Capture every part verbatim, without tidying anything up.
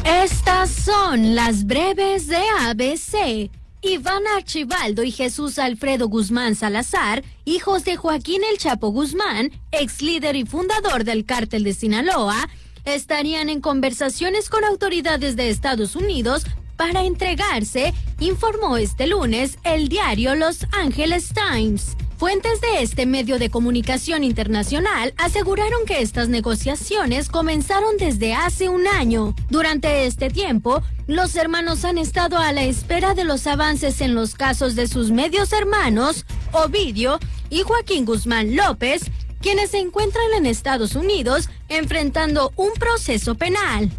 Estas son las breves de A B C. Iván Archibaldo y Jesús Alfredo Guzmán Salazar, hijos de Joaquín El Chapo Guzmán, ex líder y fundador del Cártel de Sinaloa, estarían en conversaciones con autoridades de Estados Unidos para entregarse, informó este lunes el diario Los Angeles Times. Fuentes de este medio de comunicación internacional aseguraron que estas negociaciones comenzaron desde hace un año. Durante este tiempo, los hermanos han estado a la espera de los avances en los casos de sus medios hermanos, Ovidio y Joaquín Guzmán López, quienes se encuentran en Estados Unidos enfrentando un proceso penal.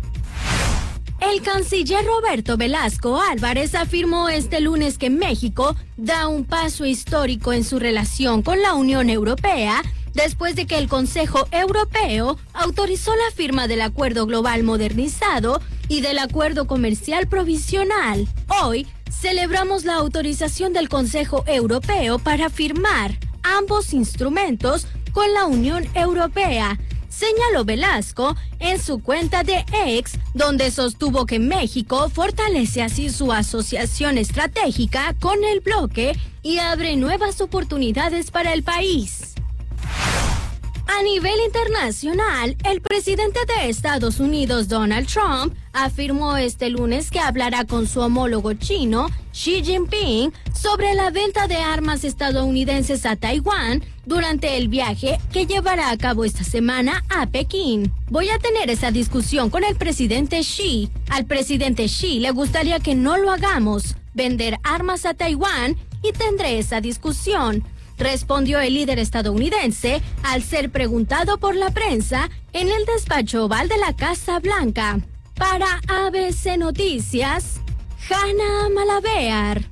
El canciller Roberto Velasco Álvarez afirmó este lunes que México da un paso histórico en su relación con la Unión Europea después de que el Consejo Europeo autorizó la firma del Acuerdo Global Modernizado y del Acuerdo Comercial Provisional. Hoy celebramos la autorización del Consejo Europeo para firmar ambos instrumentos con la Unión Europea, señaló Velasco en su cuenta de X, donde sostuvo que México fortalece así su asociación estratégica con el bloque y abre nuevas oportunidades para el país. A nivel internacional, el presidente de Estados Unidos, Donald Trump, afirmó este lunes que hablará con su homólogo chino, Xi Jinping, sobre la venta de armas estadounidenses a Taiwán durante el viaje que llevará a cabo esta semana a Pekín. Voy a tener esa discusión con el presidente Xi. Al presidente Xi le gustaría que no lo hagamos, vender armas a Taiwán, y tendré esa discusión, respondió el líder estadounidense al ser preguntado por la prensa en el despacho oval de la Casa Blanca. Para A B C Noticias, Hanna Malavear.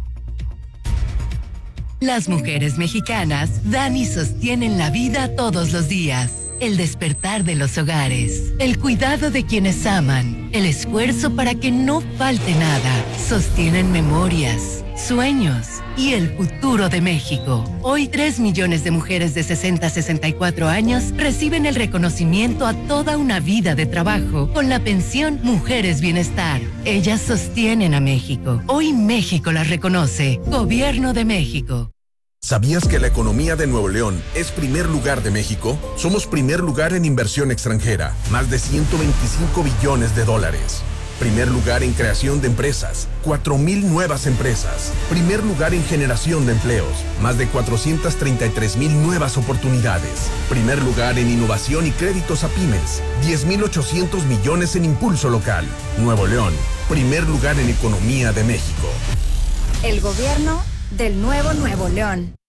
Las mujeres mexicanas dan y sostienen la vida todos los días. El despertar de los hogares, el cuidado de quienes aman, el esfuerzo para que no falte nada, sostienen memorias, sueños y el futuro de México. Hoy tres millones de mujeres de sesenta a sesenta y cuatro años reciben el reconocimiento a toda una vida de trabajo con la pensión Mujeres Bienestar. Ellas sostienen a México. Hoy México las reconoce. Gobierno de México. ¿Sabías que la economía de Nuevo León es primer lugar de México? Somos primer lugar en inversión extranjera, más de ciento veinticinco billones de dólares. Primer lugar en creación de empresas, cuatro mil nuevas empresas. Primer lugar en generación de empleos, más de cuatrocientas treinta y tres mil nuevas oportunidades. Primer lugar en innovación y créditos a pymes, diez mil ochocientos millones en impulso local. Nuevo León, primer lugar en economía de México. El gobierno del nuevo Nuevo León.